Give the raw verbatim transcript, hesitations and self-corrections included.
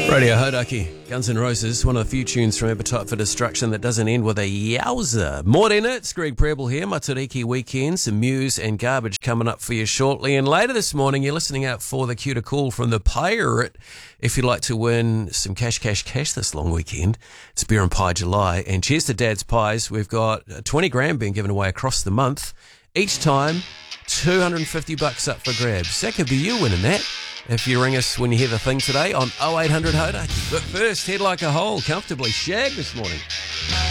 Radio Hodaki, Guns N' Roses, one of the few tunes from Appetite for Destruction that doesn't end with a yowza. Morning, it's Greg Preble here, Matariki Weekend, some Muse and Garbage coming up for you shortly. And later this morning, you're listening out for the cue to call from the Pirate if you'd like to win some cash, cash, cash this long weekend. It's Beer and Pie July. And cheers to Dad's Pies. We've got twenty grand being given away across the month. Each time, two hundred fifty bucks up for grabs. That could be you winning that if you ring us when you hear the thing today on oh eight hundred Hodaki. But first, head like a hole, comfortably shag this morning.